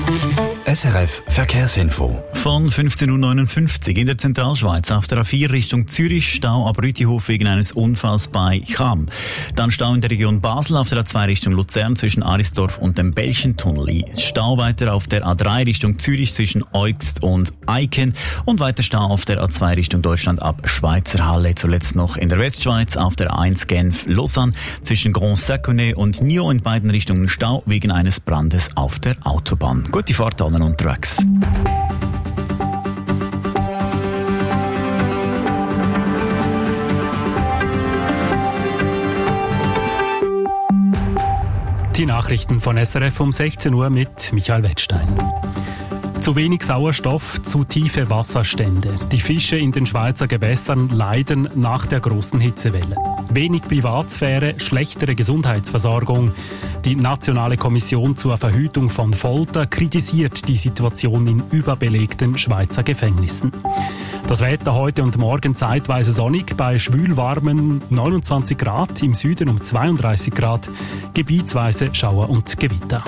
SRF Verkehrsinfo. Von 15.59 Uhr in der Zentralschweiz auf der A4 Richtung Zürich, Stau ab Rütihof wegen eines Unfalls bei Cham. Dann Stau in der Region Basel auf der A2 Richtung Luzern zwischen Arisdorf und dem Belchentunnel. Stau weiter auf der A3 Richtung Zürich zwischen Eugst und Eiken und weiter Stau auf der A2 Richtung Deutschland ab Schweizer Halle. Zuletzt noch in der Westschweiz auf der A1 Genf-Lausanne zwischen Grand-Saconnet und Nyon in beiden Richtungen Stau wegen eines Brandes auf der Autobahn. Gute Fahrt allen unterwegs. Die Nachrichten von SRF um 16 Uhr mit Michael Wettstein. Zu wenig Sauerstoff, zu tiefe Wasserstände. Die Fische in den Schweizer Gewässern leiden nach der großen Hitzewelle. Wenig Privatsphäre, schlechtere Gesundheitsversorgung. Die Nationale Kommission zur Verhütung von Folter kritisiert die Situation in überbelegten Schweizer Gefängnissen. Das Wetter heute und morgen zeitweise sonnig, bei schwülwarmen 29 Grad, im Süden um 32 Grad, gebietsweise Schauer und Gewitter.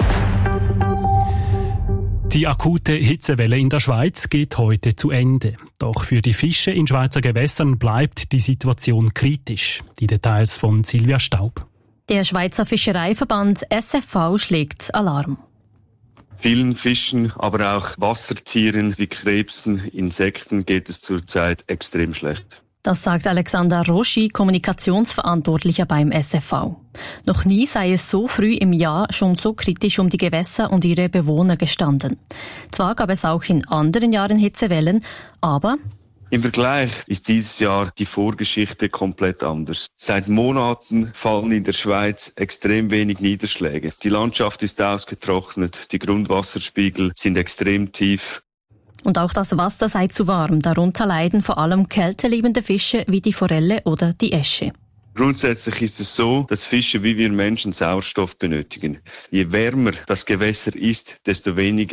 Die akute Hitzewelle in der Schweiz geht heute zu Ende. Doch für die Fische in Schweizer Gewässern bleibt die Situation kritisch. Die Details von Silvia Staub. Der Schweizer Fischereiverband SFV schlägt Alarm. Vielen Fischen, aber auch Wassertieren wie Krebsen, Insekten geht es zurzeit extrem schlecht. Das sagt Alexander Roschi, Kommunikationsverantwortlicher beim SFV. Noch nie sei es so früh im Jahr schon so kritisch um die Gewässer und ihre Bewohner gestanden. Zwar gab es auch in anderen Jahren Hitzewellen, aber im Vergleich ist dieses Jahr die Vorgeschichte komplett anders. Seit Monaten fallen in der Schweiz extrem wenig Niederschläge. Die Landschaft ist ausgetrocknet, die Grundwasserspiegel sind extrem tief. Und auch das Wasser sei zu warm. Darunter leiden vor allem kälteliebende Fische wie die Forelle oder die Äsche. Grundsätzlich ist es so, dass Fische wie wir Menschen Sauerstoff benötigen. Je wärmer das Gewässer ist, desto weniger